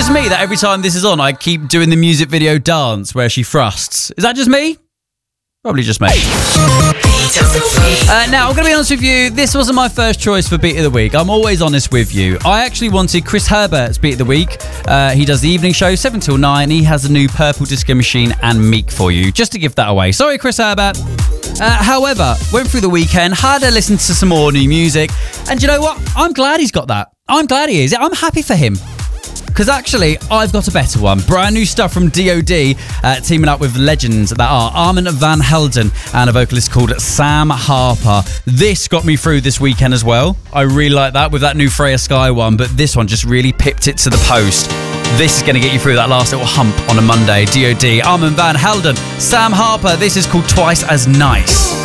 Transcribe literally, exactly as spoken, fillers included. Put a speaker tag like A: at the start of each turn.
A: just me that every time this is on, I keep doing the music video dance where she thrusts? Is that just me? Probably just me. Uh, now, I'm going to be honest with you, this wasn't my first choice for Beat of the Week. I'm always honest with you. I actually wanted Chris Herbert's Beat of the Week. Uh, he does the evening show, seven till nine. He has a new Purple Disco Machine and Meek for you, just to give that away. Sorry, Chris Herbert. Uh, however, went through the weekend, had a listen to some more new music, and you know what? I'm glad he's got that. I'm glad he is. I'm happy for him. Because actually, I've got a better one. Brand new stuff from D O D, uh, teaming up with legends that are Armand Van Helden and a vocalist called Sam Harper. This got me through this weekend as well. I really like that with that new Freya Sky one, but this one just really pipped it to the post. This is going to get you through that last little hump on a Monday. D O D, Armand Van Helden, Sam Harper. This is called Twice as Nice.